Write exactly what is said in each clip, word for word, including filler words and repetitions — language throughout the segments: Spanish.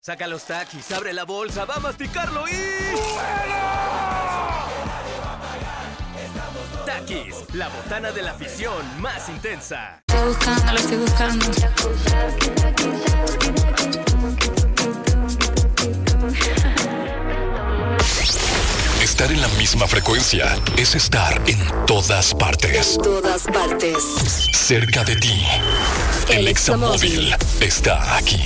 Saca los Takis, abre la bolsa, va a masticarlo y... Takis, la botana de la afición más intensa. Estoy buscando, lo estoy buscando. Estar en la misma frecuencia es estar en todas partes. En todas partes. Cerca de ti. El, El Examóvil está aquí.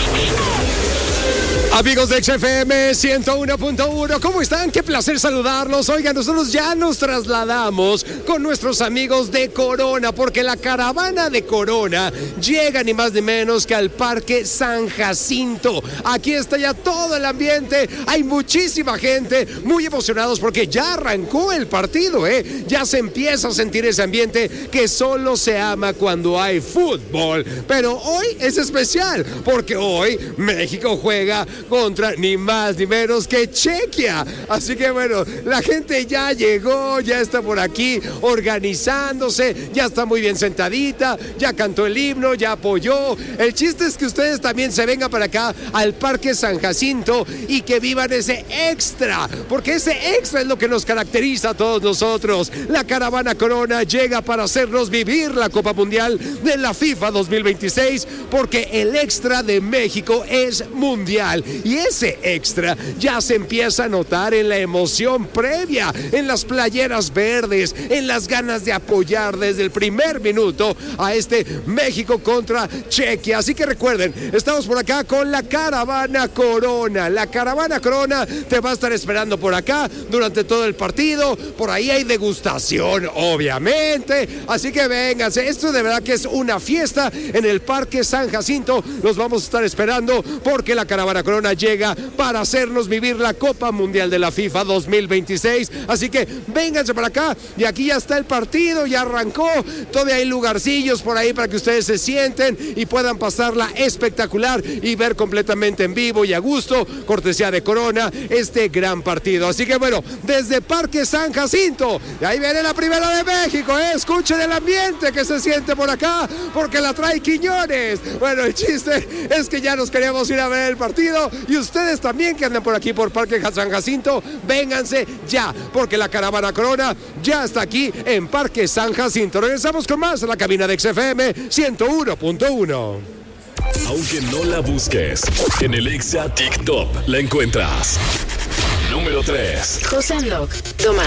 Amigos de X F M ciento uno punto uno, ¿cómo están? Qué placer saludarlos. Oigan, nosotros ya nos trasladamos con nuestros amigos de Corona, porque la caravana de Corona llega ni más ni menos que al Parque San Jacinto. Aquí está ya todo el ambiente, hay muchísima gente, muy emocionados porque ya arrancó el partido, ¿eh? Ya se empieza a sentir ese ambiente que solo se ama cuando hay fútbol. Pero hoy es especial, porque hoy México juega contra ni más ni menos que Chequia. Así que bueno, la gente ya llegó, ya está por aquí organizándose, ya está muy bien sentadita, ya cantó el himno, ya apoyó. El chiste es que ustedes también se vengan para acá al Parque San Jacinto y que vivan ese extra, porque ese extra es lo que nos caracteriza a todos nosotros. La caravana Corona llega para hacernos vivir la Copa Mundial de la FIFA dos mil veintiséis, porque el extra de México es mundial. Y ese extra ya se empieza a notar en la emoción previa, en las playeras verdes, en las ganas de apoyar desde el primer minuto a este México contra Chequia. Así que recuerden, estamos por acá con la caravana Corona. La caravana Corona te va a estar esperando por acá durante todo el partido. Por ahí hay degustación, obviamente. Así que vénganse. Esto de verdad que es una fiesta en el Parque San Jacinto. Los vamos a estar esperando porque la caravana Corona llega para hacernos vivir la Copa Mundial de la FIFA dos mil veintiséis. Así que vénganse para acá. Y aquí ya está el partido, ya arrancó. Todavía hay lugarcillos por ahí para que ustedes se sienten y puedan pasarla espectacular y ver completamente en vivo y a gusto, cortesía de Corona, este gran partido. Así que bueno, desde Parque San Jacinto, y ahí viene la primera de México, ¿eh? Escuchen el ambiente que se siente por acá, porque la trae Quiñones. Bueno, el chiste es que ya nos queríamos ir a ver el partido, y ustedes también que andan por aquí por Parque San Jacinto, vénganse ya, porque la caravana Corona ya está aquí en Parque San Jacinto. Regresamos con más a la cabina de X F M ciento uno punto uno. Aunque no la busques, en el Exa TikTok la encuentras. Número tres. José Andoc, Tomás.